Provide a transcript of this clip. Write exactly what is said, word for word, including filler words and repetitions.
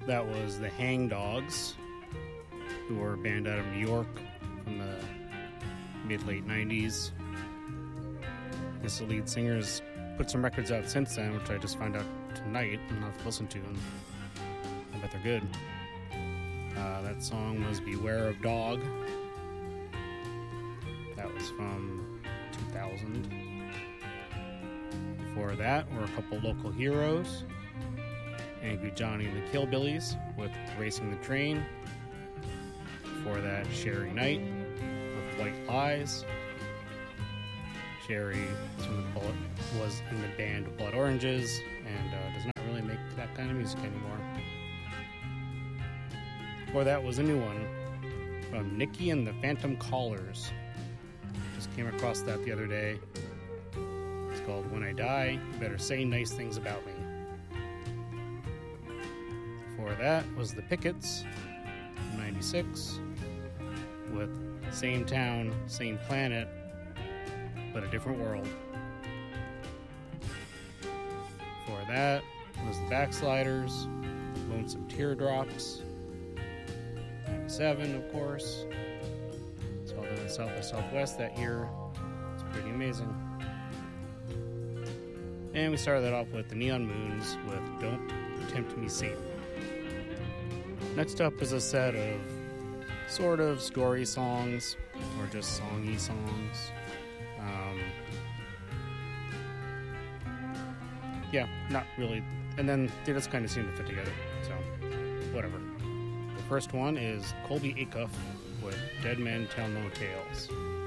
that was the Hang Dogs, who were a band out of New York from the mid-late nineties. I guess the lead singer's put some records out since then, which I just found out tonight and I'll have to listen to, and I bet they're good. Uh, that song was Beware of Dog. That was from two thousand. Before that were a couple local heroes. Angry Johnny and the Killbillies with Racing the Train. Before that, Sherry Knight with White Lies. Sherry was in the band Blood Oranges and uh, does not really make that kind of music anymore. Before that was a new one from Nikki and the Phantom Callers. Just came across that the other day. It's called When I Die, You Better Say Nice Things About Me. Before that was the Pickets from ninety-six with Same Town, Same Planet, but a Different World. Before that was the Backsliders, Lonesome Teardrops. ninety-seven, of course. It's all in the South by Southwest that year. It's pretty amazing. And we started that off with the Neon Moons with Don't Tempt Me, Satan. Next up is a set of sort of story songs, or just songy songs. Um, yeah, not really. And then they just kind of seem to fit together, so whatever. The first one is Colby Acuff with Dead Men Tell No Tales.